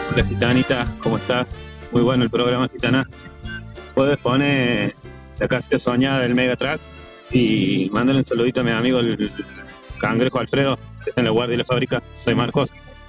Hola Gitanita, ¿cómo estás? Muy bueno el programa, Gitana. Puedes poner la casita soñada del Megatrack y mándale un saludito a mi amigo el cangrejo Alfredo, que está en la guardia de la fábrica. Soy Marcos.